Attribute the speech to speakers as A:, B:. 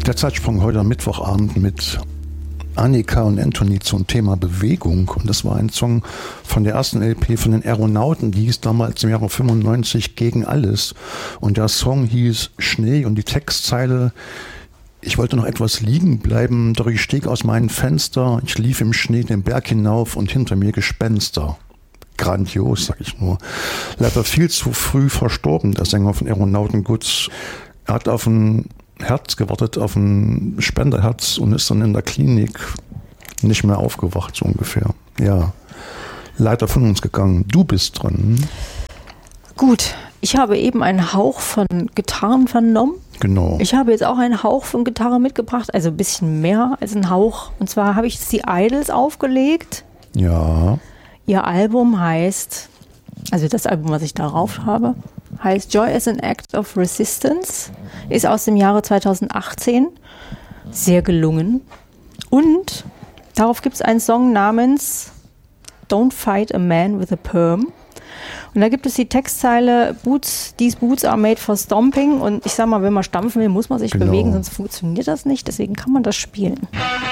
A: Der Zeitsprung heute am Mittwochabend mit Annika und Anthony zum Thema Bewegung. Und das war ein Song von der ersten LP von den Aeronauten, die hieß damals im Jahre 95 Gegen alles. Und der Song hieß Schnee und die Textzeile: Ich wollte noch etwas liegen bleiben, doch ich stieg aus meinem Fenster, ich lief im Schnee den Berg hinauf und hinter mir Gespenster. Grandios, sag ich nur. Leider viel zu früh verstorben, der Sänger von Aeronauten Guts. Er hat auf ein Herz gewartet, auf ein Spenderherz, und ist dann in der Klinik nicht mehr aufgewacht, so ungefähr. Ja, leider von uns gegangen. Du bist dran.
B: Gut, ich habe eben einen Hauch von Gitarren vernommen.
A: Genau.
B: Ich habe jetzt auch einen Hauch von Gitarre mitgebracht, also ein bisschen mehr als ein Hauch. Und zwar habe ich jetzt die Idols aufgelegt.
A: Ja.
B: Ihr Album heißt, also das Album, was ich darauf habe, heißt Joy as an Act of Resistance, ist aus dem Jahre 2018, sehr gelungen. Und darauf gibt es einen Song namens Don't Fight a Man with a Perm. Und da gibt es die Textzeile, These boots are made for stomping. Und ich sag mal, wenn man stampfen will, muss man sich bewegen, sonst funktioniert das nicht. Deswegen kann man das spielen.